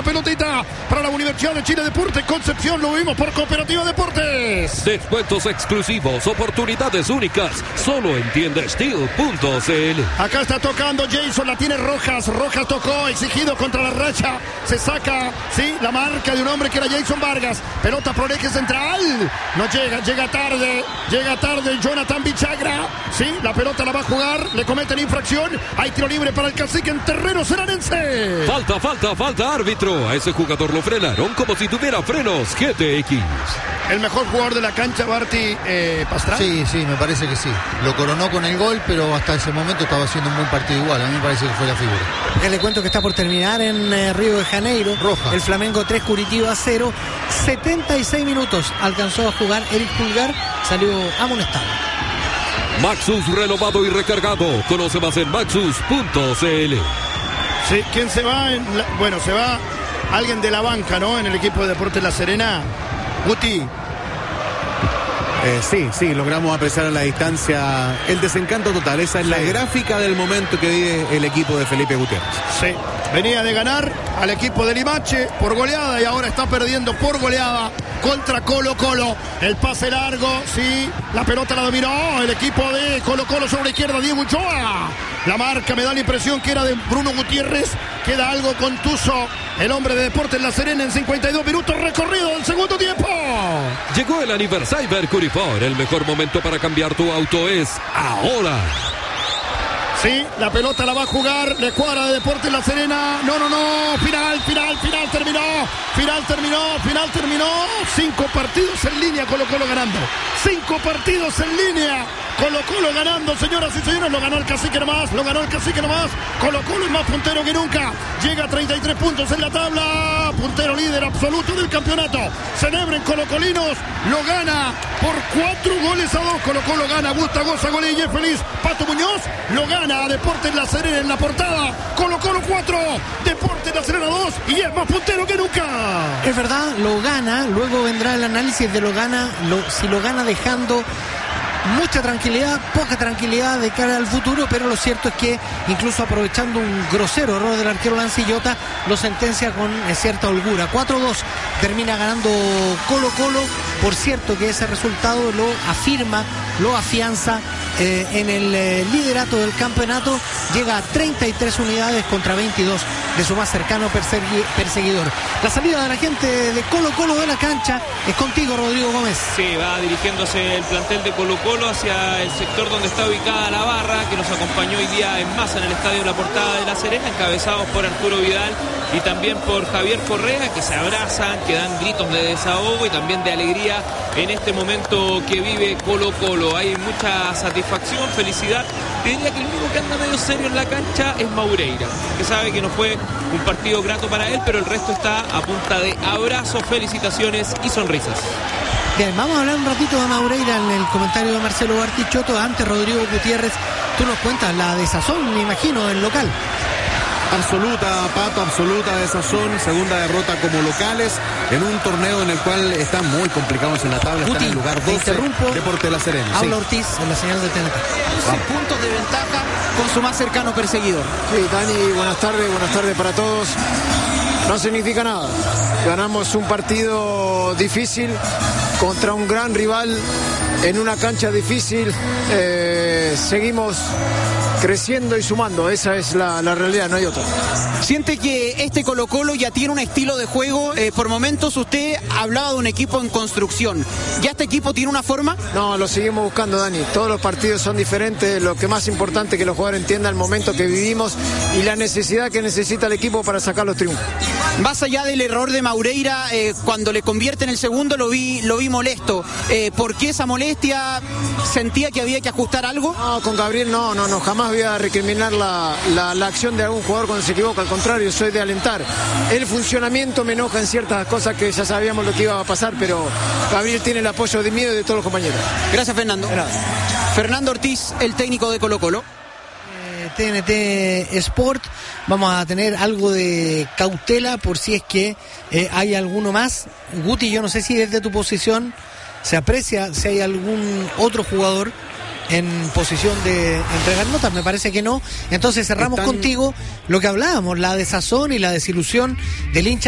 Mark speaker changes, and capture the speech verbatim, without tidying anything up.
Speaker 1: pelotita para la Universidad de Chile Deportes Concepción. Lo vimos por Cooperativa Deportes.
Speaker 2: Descuentos exclusivos, oportunidades únicas, solo en tienda steel punto c l.
Speaker 1: Acá está tocando Jason, la tiene Rojas. Rojas tocó, exigido contra la racha. Se saca, sí, la marca de un hombre que era Jason Vargas. Pelota por eje central. No llega, llega tarde. Llega tarde Jonathan Bichagra. Sí, la pelota la va a jugar. Le cometen infracción. Hay tiro libre para el Cacique en terreno seranense.
Speaker 2: Falta, falta, falta, árbitro. A ese jugador lo frenaron como si tuviera frenos G T X.
Speaker 1: El mejor jugador de la cancha, Barty, eh, Pastrana.
Speaker 3: Sí, sí, me parece que sí. Lo coronó con el gol, pero hasta ese momento estaba haciendo un buen partido igual. A mí me parece que fue la figura.
Speaker 4: Que le cuento que está por terminar en eh, Río de Janeiro.
Speaker 3: Roja.
Speaker 4: El Flamengo tres, Curitiba cero. setenta y seis minutos alcanzó a jugar Eric Pulgar. Salió amonestado.
Speaker 2: Maxus renovado y recargado. Conoce más en maxus punto c l.
Speaker 1: Sí, ¿quién se va? En la, bueno, se va alguien de la banca, ¿no? En el equipo de Deportes La Serena. Guti.
Speaker 5: Eh, sí, sí, logramos apreciar a la distancia el desencanto total. Esa es sí. la gráfica del momento que vive el equipo de Felipe Gutiérrez.
Speaker 1: Sí, venía de ganar al equipo de Limache por goleada y ahora está perdiendo por goleada contra Colo Colo. El pase largo, sí, la pelota la dominó el equipo de Colo Colo sobre la izquierda, Diego Ochoa. La marca me da la impresión que era de Bruno Gutiérrez. Queda algo contuso el hombre de Deportes La Serena en cincuenta y dos minutos recorrido del segundo tiempo.
Speaker 2: Llegó el aniversario Curifor. El mejor momento para cambiar tu auto es ahora.
Speaker 1: Sí, la pelota la va a jugar la escuadra de Deportes La Serena. No, no, no. Final, final, final terminó. Final terminó, final terminó. Cinco partidos en línea, Colo Colo ganando. Cinco partidos en línea. Colo Colo ganando, señoras y señores. Lo ganó el Cacique nomás, lo ganó el Cacique nomás. Colo Colo es más puntero que nunca. Llega a treinta y tres puntos en la tabla. Puntero líder absoluto del campeonato. Celebren colocolinos. Lo gana por cuatro goles a dos. Colo Colo gana. Gusta, goza, gol y es feliz. Pato Muñoz lo gana a Deportes La Serena en la portada. Colo Colo cuatro, Deportes La Serena dos y es más puntero que nunca.
Speaker 4: Es verdad, lo gana. Luego vendrá el análisis de lo gana. Lo, si lo gana dejando mucha tranquilidad, poca tranquilidad de cara al futuro, pero lo cierto es que incluso aprovechando un grosero error del arquero Lancillota, lo sentencia con eh, cierta holgura. cuatro dos termina ganando Colo Colo. Por cierto que ese resultado lo afirma, lo afianza eh, en el eh, liderato del campeonato. Llega a treinta y tres unidades contra veintidós de su más cercano persegui- perseguidor. La salida de la gente de Colo Colo de la cancha es contigo, Rodrigo Gómez.
Speaker 6: Sí, va dirigiéndose el plantel de Colo Colo hacia el sector donde está ubicada la barra, que nos acompañó hoy día en masa en el estadio La Portada de La Serena, encabezados por Arturo Vidal y también por Javier Correa, que se abrazan, que dan gritos de desahogo y también de alegría en este momento que vive Colo Colo. Hay mucha satisfacción, felicidad. Te diría que el único que anda medio serio en la cancha es Maureira, que sabe que no fue un partido grato para él, pero el resto está a punta de abrazos, felicitaciones y sonrisas.
Speaker 4: Bien, vamos a hablar un ratito de Maureira en el comentario de Marcelo Bartichotto. Antes, Rodrigo Gutiérrez, tú nos cuentas la desazón, me imagino, del local.
Speaker 5: Absoluta, Pato, absoluta desazón. Segunda derrota como locales en un torneo en el cual están muy complicados en la tabla.
Speaker 4: Guti,
Speaker 5: están en el lugar doce.
Speaker 4: Interrumpo.
Speaker 5: Deportes La Serena.
Speaker 4: Habla
Speaker 5: Sí.
Speaker 4: Ortiz en la señal de T N T.
Speaker 7: once puntos de ventaja con su más cercano perseguidor.
Speaker 8: Sí, Dani, buenas tardes, buenas tardes para todos. No significa nada. Ganamos un partido difícil contra un gran rival en una cancha difícil. Eh, seguimos creciendo y sumando. Esa es la, la realidad, no hay otra.
Speaker 7: Siente que este Colo Colo ya tiene un estilo de juego. Eh, por momentos usted hablaba de un equipo en construcción. ¿Ya este equipo tiene una forma?
Speaker 8: No, lo seguimos buscando, Dani. Todos los partidos son diferentes. Lo que más importante es que los jugadores entiendan el momento que vivimos y la necesidad que necesita el equipo para sacar los triunfos.
Speaker 7: Más allá del error de Maureira, eh, cuando le convierte en el segundo lo vi, lo vi molesto. Eh, ¿Por qué esa molestia? ¿Sentía que había que ajustar algo?
Speaker 8: No, con Gabriel no, no, no, jamás voy a recriminar la, la, la acción de algún jugador cuando se equivoca. Al contrario, soy de alentar. El funcionamiento me enoja en ciertas cosas que ya sabíamos lo que iba a pasar, pero Gabriel tiene el apoyo de mí y de todos los compañeros.
Speaker 7: Gracias, Fernando. Fernando Ortiz, el técnico de Colo Colo.
Speaker 4: T N T Sport, vamos a tener algo de cautela por si es que eh, hay alguno más. Guti, yo no sé si desde tu posición se aprecia si hay algún otro jugador en posición de entregar notas, me parece que no. Entonces cerramos Están... contigo lo que hablábamos, la desazón y la desilusión del hincha